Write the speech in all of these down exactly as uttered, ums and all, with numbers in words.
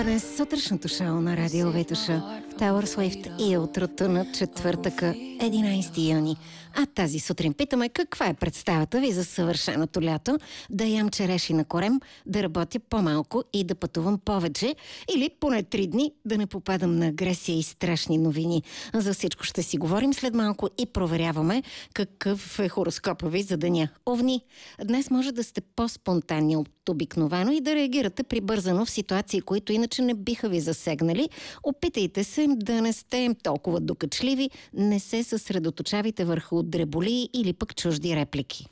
Днес сутрешното шоу на Радио Витуша Taylor Swift и утрото на четвъртъка, единайсети юни. А тази сутрин питаме каква е представата ви за съвършеното лято, да ям череши на корем, да работя по-малко и да пътувам повече, или поне три дни да не попадам на агресия и страшни новини. За всичко ще си говорим след малко и проверяваме какъв е хороскопа ви за деня. Овни, днес може да сте по-спонтанни от обикновено и да реагирате прибързано в ситуации, които иначе не биха ви засегнали. Опитайте се да не сте толкова докачливи, не се съсредоточавайте върху дреболии или пък чужди реплики.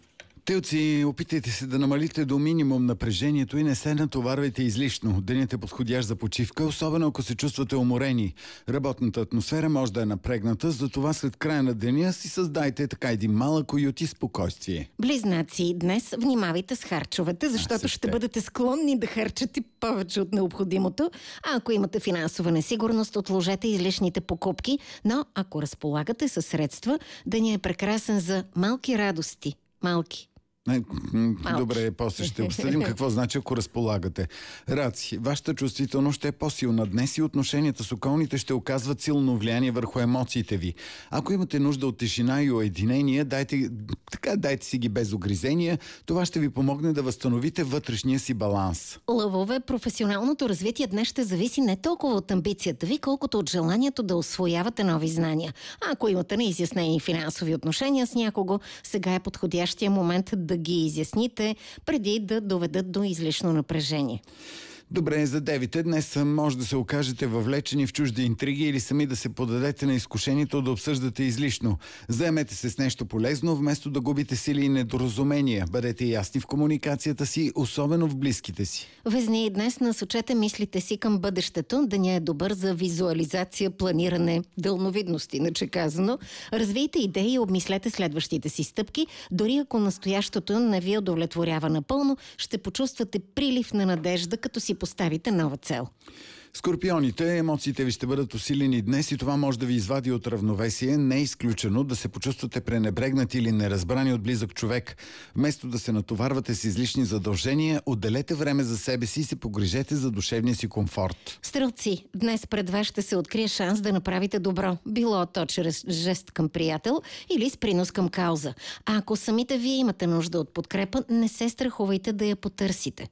Телци, опитайте се да намалите до минимум напрежението и не се натоварвайте излишно. Денят е подходящ за почивка, особено ако се чувствате уморени. Работната атмосфера може да е напрегната, затова след края на деня си създайте така един малък уют и спокойствие. Близнаци, днес внимавайте с харчовете, защото ще бъдете склонни да харчате повече от необходимото. А ако имате финансова несигурност, отложете излишните покупки, но ако разполагате със средства, денят е прекрасен за малки радости. Малки. Не, добре, после ще обсъдим какво значи, ако разполагате. Раци, вашата чувствителност ще е по-силна днес и отношенията с околните ще оказват силно влияние върху емоциите ви. Ако имате нужда от тишина и уединение, дайте, така, дайте си ги без огризения. Това ще ви помогне да възстановите вътрешния си баланс. Лъвове, професионалното развитие днес ще зависи не толкова от амбицията ви, колкото от желанието да усвоявате нови знания. А ако имате неизяснени финансови отношения с някого, сега е подходящия момент да ги изясните, преди да доведат до излишно напрежение. Добре, за девите днес може да се окажете въвлечени в чужди интриги или сами да се подадете на изкушението да обсъждате излишно. Заемете се с нещо полезно, вместо да губите сили и недоразумения. Бъдете ясни в комуникацията си, особено в близките си. Везни, днес насочете мислите си към бъдещето. Деня е добър за визуализация, планиране, дълновидност, иначе казано. Развийте идеи и обмислете следващите си стъпки. Дори ако настоящото не ви удовлетворява напълно, ще почувствате прилив на надежда, като си поставите нова цел. Скорпионите, емоциите ви ще бъдат усилени днес и това може да ви извади от равновесие. Не е изключено да се почувствате пренебрегнати или неразбрани от близък човек. Вместо да се натоварвате с излишни задължения, отделете време за себе си и се погрижете за душевния си комфорт. Стрелци, днес пред вас ще се открие шанс да направите добро. Било то чрез жест към приятел или с принос към кауза. А ако самите вие имате нужда от подкрепа, не се страхувайте да я потърсите.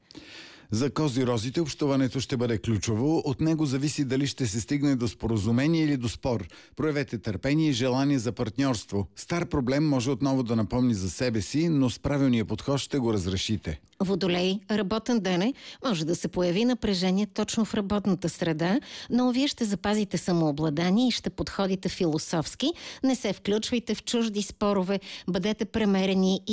За козирозите общуването ще бъде ключово. От него зависи дали ще се стигне до споразумение или до спор. Проявете търпение и желание за партньорство. Стар проблем може отново да напомни за себе си, но с правилния подход ще го разрешите. Водолей, работен ден е, може да се появи напрежение точно в работната среда, но вие ще запазите самообладание и ще подходите философски. Не се включвайте в чужди спорове, бъдете премерени и